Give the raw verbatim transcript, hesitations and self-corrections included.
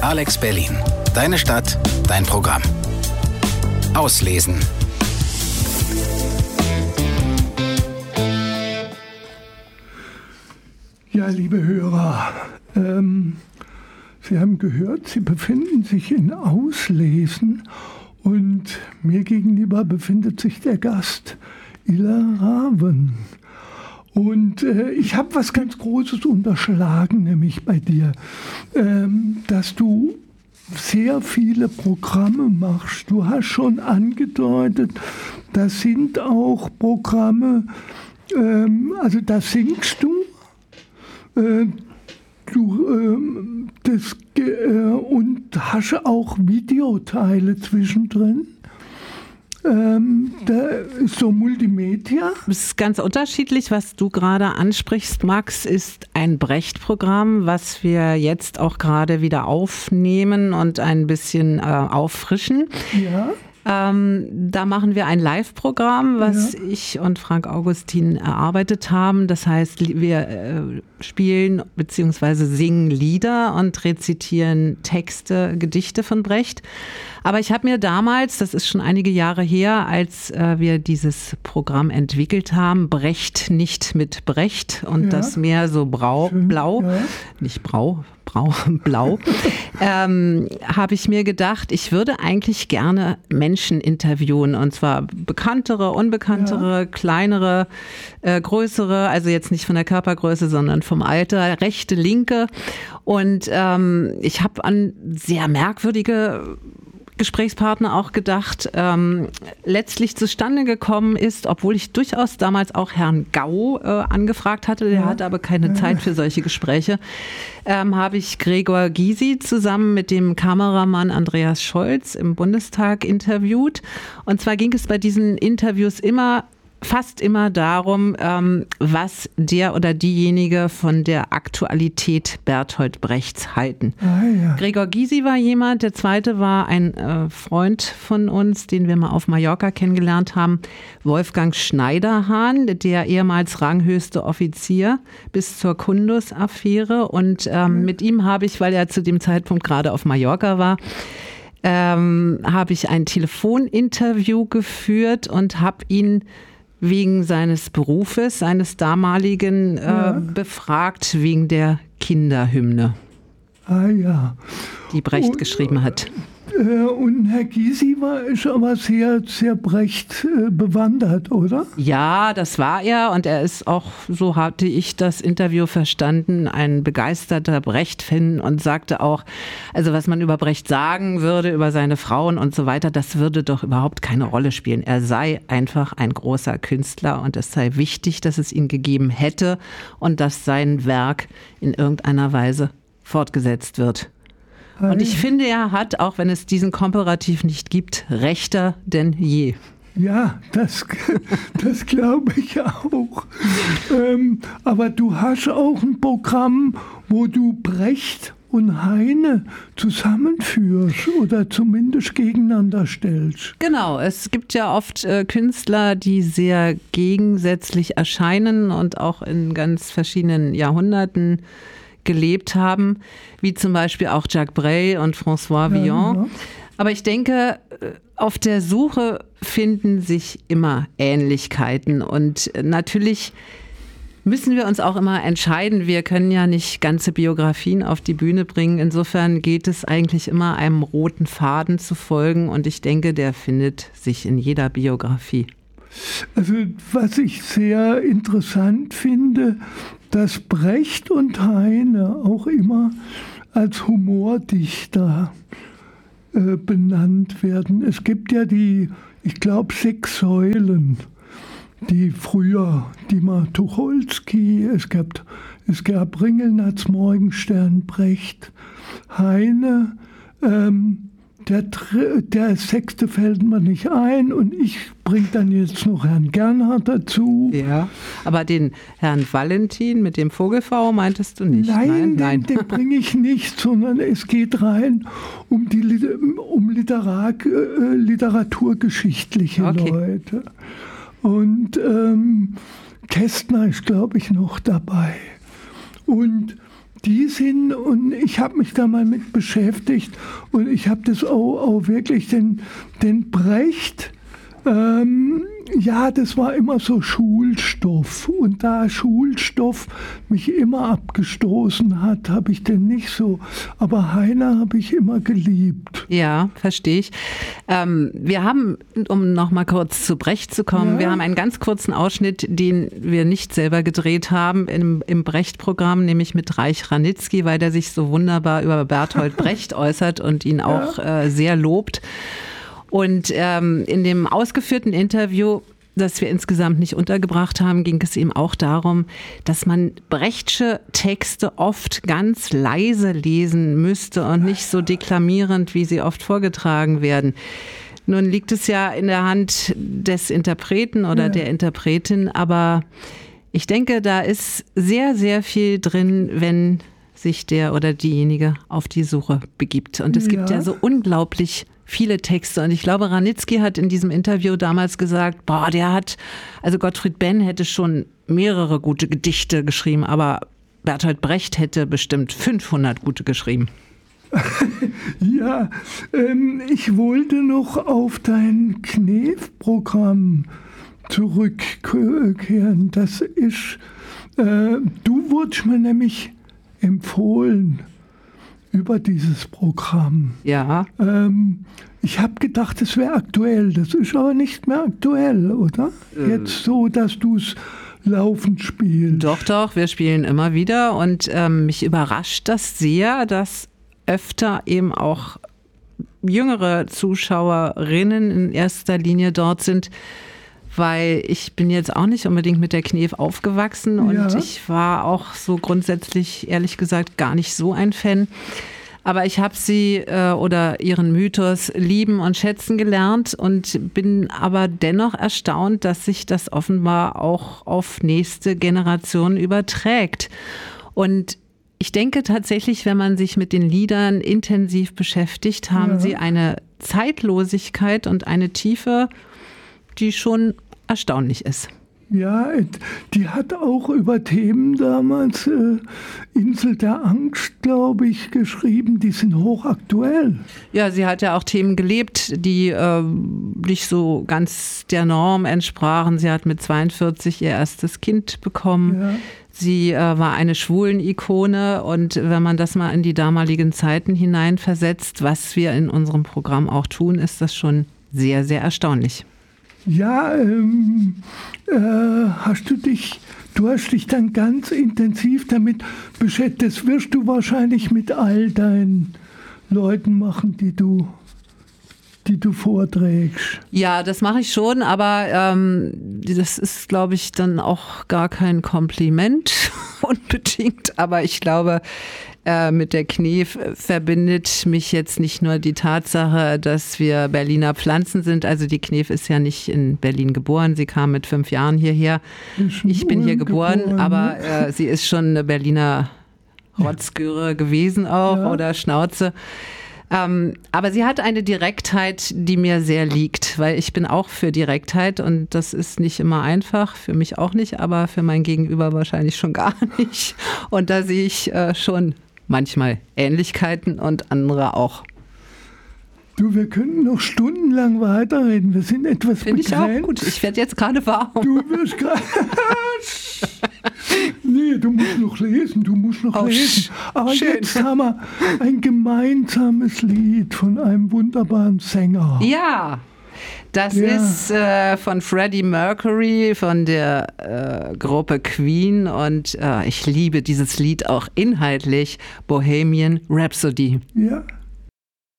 Alex Berlin. Deine Stadt, dein Programm. Auslesen. Ja, liebe Hörer, ähm, Sie haben gehört, Sie befinden sich in Auslesen und mir gegenüber befindet sich der Gast Illa Raven. Und äh, ich habe was ganz Großes unterschlagen, nämlich bei dir, ähm, dass du sehr viele Programme machst. Du hast schon angedeutet, das sind auch Programme, ähm, also da singst du, äh, du ähm, das, äh, und hast auch Videoteile zwischendrin. Ähm, da ist so Multimedia. Es ist ganz unterschiedlich, was du gerade ansprichst, Max, ist ein Brecht-Programm, was wir jetzt auch gerade wieder aufnehmen und ein bisschen äh, auffrischen. Ja. Ähm, da machen wir ein Live-Programm, was ja. ich und Frank Augustin erarbeitet haben. Das heißt, wir äh, spielen bzw. singen Lieder und rezitieren Texte, Gedichte von Brecht. Aber ich habe mir damals, das ist schon einige Jahre her, als äh, wir dieses Programm entwickelt haben, Brecht nicht mit Brecht und ja. das Meer so brau, Schön, blau, ja. nicht brau, brau, blau, ähm, habe ich mir gedacht, ich würde eigentlich gerne Menschen interviewen, und zwar bekanntere, unbekanntere, ja. kleinere, äh, größere, also jetzt nicht von der Körpergröße, sondern vom Alter, rechte, linke. Und ähm, ich habe an sehr merkwürdige Gesprächspartner auch gedacht, ähm, letztlich zustande gekommen ist, obwohl ich durchaus damals auch Herrn Gau äh, angefragt hatte, der ja. hatte aber keine Zeit für solche Gespräche, ähm, habe ich Gregor Gysi zusammen mit dem Kameramann Andreas Scholz im Bundestag interviewt. Und zwar ging es bei diesen Interviews immer fast immer darum, ähm, was der oder diejenige von der Aktualität Bertolt Brechts halten. Ah, ja. Gregor Gysi war jemand, der zweite war ein äh, Freund von uns, den wir mal auf Mallorca kennengelernt haben, Wolfgang Schneiderhahn, der ehemals ranghöchste Offizier bis zur Kundus-Affäre. Und ähm, mhm. mit ihm habe ich, weil er zu dem Zeitpunkt gerade auf Mallorca war, ähm, habe ich ein Telefoninterview geführt und habe ihn wegen seines Berufes, seines damaligen, äh, ja. befragt, wegen der Kinderhymne, ah, ja. die Brecht und, geschrieben hat. Äh, und Herr Gysi war ist aber sehr, sehr Brecht äh, bewandert, oder? Ja, das war er, und er ist auch, so hatte ich das Interview verstanden, ein begeisterter Brecht-Fan und sagte auch, also was man über Brecht sagen würde, über seine Frauen und so weiter, das würde doch überhaupt keine Rolle spielen. Er sei einfach ein großer Künstler und es sei wichtig, dass es ihn gegeben hätte und dass sein Werk in irgendeiner Weise fortgesetzt wird. Und ich finde, er hat, auch wenn es diesen Komparativ nicht gibt, rechter denn je. Ja, das, das glaube ich auch. ähm, aber du hast auch ein Programm, wo du Brecht und Heine zusammenführst oder zumindest gegeneinander stellst. Genau, es gibt ja oft äh, Künstler, die sehr gegensätzlich erscheinen und auch in ganz verschiedenen Jahrhunderten gelebt haben, wie zum Beispiel auch Jacques Brel und François Villon. Ja, ja. Aber ich denke, auf der Suche finden sich immer Ähnlichkeiten, und natürlich müssen wir uns auch immer entscheiden. Wir können ja nicht ganze Biografien auf die Bühne bringen. Insofern geht es eigentlich immer einem roten Faden zu folgen, und ich denke, der findet sich in jeder Biografie. Also was ich sehr interessant finde, dass Brecht und Heine auch immer als Humordichter äh, benannt werden. Es gibt ja die, ich glaube, sechs Säulen, die früher, die mal Tucholsky, es gab, es gab Ringelnatz, Morgenstern, Brecht, Heine, ähm, Der, der sechste fällt mir nicht ein, und ich bringe dann jetzt noch Herrn Gernhardt dazu. Ja, aber den Herrn Valentin mit dem Vogelfrau meintest du nicht? Nein, nein, nein. den, den bringe ich nicht, sondern es geht rein um die um Literar, äh, literaturgeschichtliche okay. Leute. Und ähm, Kästner ist, glaube ich, noch dabei. Und die sind, und ich habe mich da mal mit beschäftigt, und ich habe das auch, auch wirklich den, den Brecht, ähm, ja, das war immer so Schulstoff. Und da Schulstoff mich immer abgestoßen hat, habe ich den nicht so. Aber Heine habe ich immer geliebt. Ja, verstehe ich. Ähm, wir haben, um noch mal kurz zu Brecht zu kommen, ja. wir haben einen ganz kurzen Ausschnitt, den wir nicht selber gedreht haben im, im Brecht-Programm, nämlich mit Reich Ranitzky, weil der sich so wunderbar über Bertolt Brecht äußert und ihn auch ja. äh, sehr lobt. Und ähm, in dem ausgeführten Interview, das wir insgesamt nicht untergebracht haben, ging es eben auch darum, dass man Brechtsche Texte oft ganz leise lesen müsste und nicht so deklamierend, wie sie oft vorgetragen werden. Nun liegt es ja in der Hand des Interpreten oder ja. der Interpretin, aber ich denke, da ist sehr, sehr viel drin, wenn sich der oder diejenige auf die Suche begibt. Und es gibt ja, ja so unglaublich viele Texte. Und ich glaube, Ranitzky hat in diesem Interview damals gesagt, boah, der hat, also Gottfried Benn hätte schon mehrere gute Gedichte geschrieben, aber Bertolt Brecht hätte bestimmt fünfhundert gute geschrieben. Ja, ähm, ich wollte noch auf dein Knef-Programm zurückkehren. Das ist, äh, du wurdest mir nämlich empfohlen über dieses Programm. Ja. Ähm, ich habe gedacht, es wäre aktuell. Das ist aber nicht mehr aktuell, oder? Äh. Jetzt so, dass du es laufend spielst. Doch, doch, wir spielen immer wieder. Und ähm, mich überrascht das sehr, dass öfter eben auch jüngere Zuschauerinnen in erster Linie dort sind, weil ich bin jetzt auch nicht unbedingt mit der Knef aufgewachsen und ja. ich war auch so grundsätzlich, ehrlich gesagt, gar nicht so ein Fan. Aber ich habe sie äh, oder ihren Mythos lieben und schätzen gelernt und bin aber dennoch erstaunt, dass sich das offenbar auch auf nächste Generationen überträgt. Und ich denke tatsächlich, wenn man sich mit den Liedern intensiv beschäftigt, haben ja. sie eine Zeitlosigkeit und eine Tiefe, die schon erstaunlich ist. Ja, die hat auch über Themen damals, äh, Insel der Angst, glaube ich, geschrieben, die sind hochaktuell. Ja, sie hat ja auch Themen gelebt, die äh, nicht so ganz der Norm entsprachen. Sie hat mit zweiundvierzig ihr erstes Kind bekommen. Ja. Sie äh, war eine Schwulen-Ikone und wenn man das mal in die damaligen Zeiten hineinversetzt, was wir in unserem Programm auch tun, ist das schon sehr, sehr erstaunlich. Ja, ähm, äh, hast du dich, du hast dich dann ganz intensiv damit beschäftigt. Das wirst du wahrscheinlich mit all deinen Leuten machen, die du, die du vorträgst. Ja, das mache ich schon, aber ähm, das ist, glaube ich, dann auch gar kein Kompliment unbedingt. Aber ich glaube, mit der Knef verbindet mich jetzt nicht nur die Tatsache, dass wir Berliner Pflanzen sind. Also die Knef ist ja nicht in Berlin geboren. Sie kam mit fünf Jahren hierher. Ich bin hier geboren, geboren aber äh, sie ist schon eine Berliner Rotzgöre gewesen auch ja. oder Schnauze. Ähm, aber sie hat eine Direktheit, die mir sehr liegt, weil ich bin auch für Direktheit und das ist nicht immer einfach, für mich auch nicht, aber für mein Gegenüber wahrscheinlich schon gar nicht. Und da sehe ich äh, schon manchmal Ähnlichkeiten und andere auch. Du, wir könnten noch stundenlang weiterreden. Wir sind etwas Finde begrenzt. Ich auch gut. Ich werde jetzt gerade warm. Du wirst gerade... Nee, du musst noch lesen, du musst noch oh, lesen. Aber schön. Jetzt haben wir ein gemeinsames Lied von einem wunderbaren Sänger. Ja, das ja. ist äh, von Freddie Mercury, von der äh, Gruppe Queen und äh, ich liebe dieses Lied auch inhaltlich, Bohemian Rhapsody. Ja.